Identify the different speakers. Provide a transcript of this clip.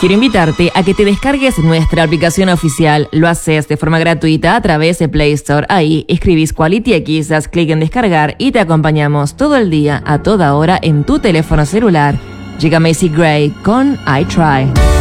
Speaker 1: Quiero invitarte a que te descargues nuestra aplicación oficial. Lo haces de forma gratuita a través de Play Store. Ahí escribís Quality X, das clic en descargar y te acompañamos todo el día, a toda hora, en tu teléfono celular. Llega Macy Gray con I Try.